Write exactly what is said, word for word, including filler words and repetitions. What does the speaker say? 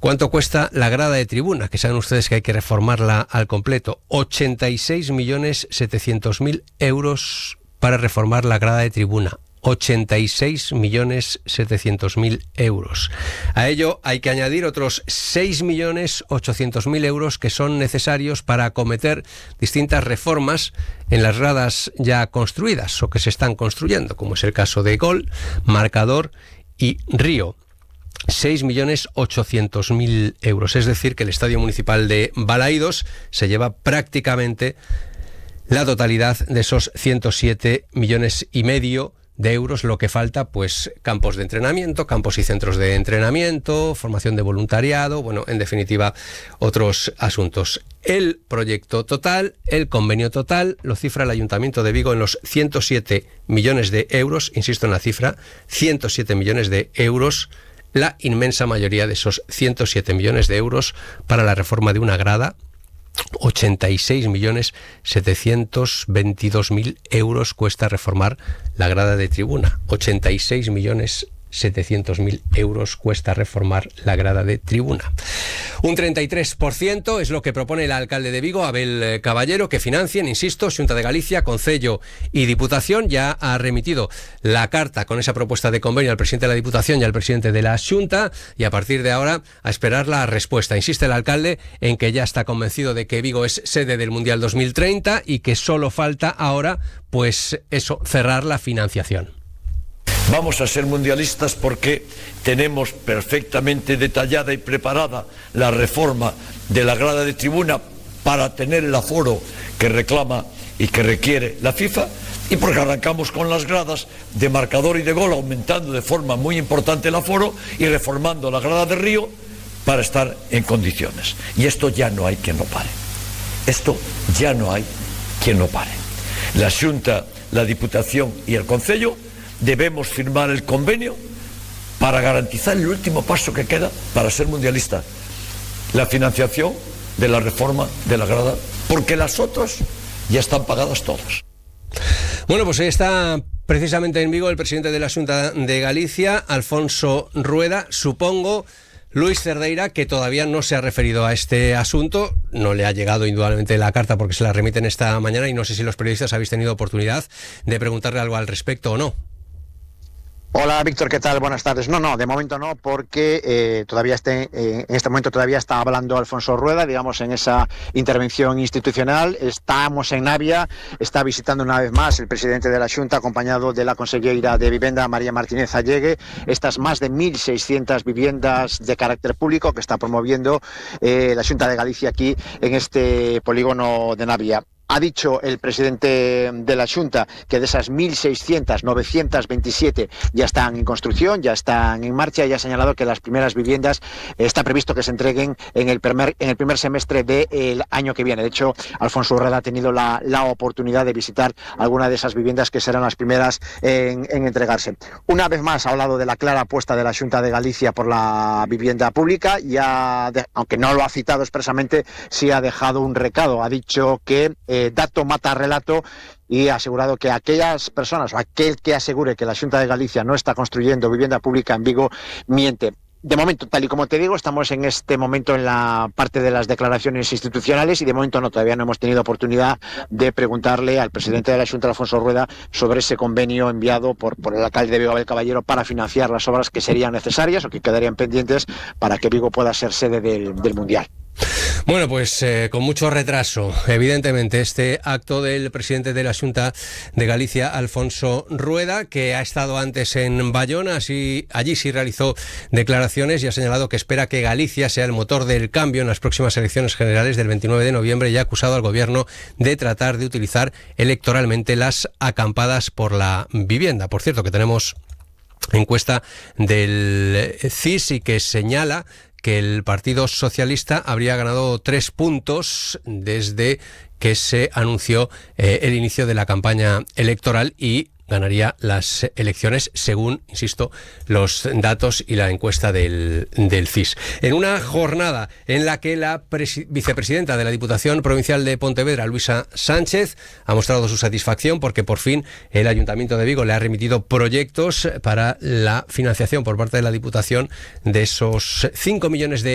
¿Cuánto cuesta la grada de tribuna? Que saben ustedes que hay que reformarla al completo. ochenta y seis millones setecientos mil euros para reformar la grada de tribuna. ochenta y seis millones setecientos mil euros. A ello hay que añadir otros seis millones ochocientos mil euros que son necesarios para acometer distintas reformas en las gradas ya construidas o que se están construyendo, como es el caso de Gol, Marcador y Río. seis millones ochocientos mil euros. Es decir, que el Estadio Municipal de Balaídos se lleva prácticamente la totalidad de esos ciento siete millones y medio de euros. Lo que falta, pues, campos de entrenamiento, campos y centros de entrenamiento, formación de voluntariado, bueno, en definitiva, otros asuntos. El proyecto total, el convenio total, lo cifra el Ayuntamiento de Vigo en los ciento siete millones de euros, insisto en la cifra, ciento siete millones de euros, la inmensa mayoría de esos ciento siete millones de euros para la reforma de una grada. ochenta y seis millones setecientos veintidós mil euros cuesta reformar la grada de tribuna. ochenta y seis millones setecientos mil euros cuesta reformar la grada de tribuna. Un treinta y tres por ciento es lo que propone el alcalde de Vigo, Abel Caballero, que financien, insisto, Xunta de Galicia, Concello y Diputación. Ya ha remitido la carta con esa propuesta de convenio al presidente de la Diputación y al presidente de la Xunta, y a partir de ahora a esperar la respuesta. Insiste el alcalde en que ya está convencido de que Vigo es sede del Mundial dos mil treinta y que solo falta ahora, pues eso, cerrar la financiación. Vamos a ser mundialistas porque tenemos perfectamente detallada y preparada la reforma de la grada de tribuna para tener el aforo que reclama y que requiere la FIFA, y porque arrancamos con las gradas de Marcador y de Gol, aumentando de forma muy importante el aforo y reformando la grada de Río para estar en condiciones. Y esto ya no hay quien lo pare. Esto ya no hay quien lo pare. La Xunta, la Diputación y el Concello debemos firmar el convenio para garantizar el último paso que queda para ser mundialista, la financiación de la reforma de la grada, porque las otras ya están pagadas todas. Bueno, pues ahí está precisamente en Vigo el presidente de la Xunta de Galicia, Alfonso Rueda. Supongo, Luis Cerdeira, que todavía no se ha referido a este asunto. No le ha llegado indudablemente la carta porque se la remiten esta mañana, y no sé si los periodistas habéis tenido oportunidad de preguntarle algo al respecto o no. Hola, Víctor, ¿qué tal? Buenas tardes. No, no, de momento no, porque eh, todavía este, eh, en este momento todavía está hablando Alfonso Rueda, digamos, en esa intervención institucional. Estamos en Navia, está visitando una vez más el presidente de la Xunta, acompañado de la conselleira de Vivenda, María Martínez Allegue, estas más de mil seiscientas viviendas de carácter público que está promoviendo eh, la Xunta de Galicia aquí en este polígono de Navia. Ha dicho el presidente de la Xunta que de esas mil seiscientas, novecientas veintisiete ya están en construcción, ya están en marcha, y ha señalado que las primeras viviendas está previsto que se entreguen en el primer, en el primer semestre del año que viene. De hecho, Alfonso Rueda ha tenido la, la oportunidad de visitar alguna de esas viviendas que serán las primeras en, en entregarse. Una vez más ha hablado de la clara apuesta de la Xunta de Galicia por la vivienda pública, y ha de, aunque no lo ha citado expresamente, sí ha dejado un recado. Ha dicho que Eh, dato mata relato, y ha asegurado que aquellas personas o aquel que asegure que la Xunta de Galicia no está construyendo vivienda pública en Vigo miente. De momento, tal y como te digo, estamos en este momento en la parte de las declaraciones institucionales, y de momento no, todavía no hemos tenido oportunidad de preguntarle al presidente de la Xunta, Alfonso Rueda, sobre ese convenio enviado por, por el alcalde de Vigo, Abel Caballero, para financiar las obras que serían necesarias o que quedarían pendientes para que Vigo pueda ser sede del, del Mundial. Bueno, pues eh, con mucho retraso, evidentemente, este acto del presidente de la Xunta de Galicia, Alfonso Rueda, que ha estado antes en Bayona, así, allí sí realizó declaraciones y ha señalado que espera que Galicia sea el motor del cambio en las próximas elecciones generales del veintinueve de noviembre, y ha acusado al gobierno de tratar de utilizar electoralmente las acampadas por la vivienda. Por cierto, que tenemos encuesta del C I S y que señala que el Partido Socialista habría ganado tres puntos desde que se anunció eh, el inicio de la campaña electoral, y ganaría las elecciones según, insisto, los datos y la encuesta del, del C I S. En una jornada en la que la presi- vicepresidenta de la Diputación Provincial de Pontevedra, Luisa Sánchez, ha mostrado su satisfacción porque por fin el Ayuntamiento de Vigo le ha remitido proyectos para la financiación por parte de la Diputación de esos cinco millones de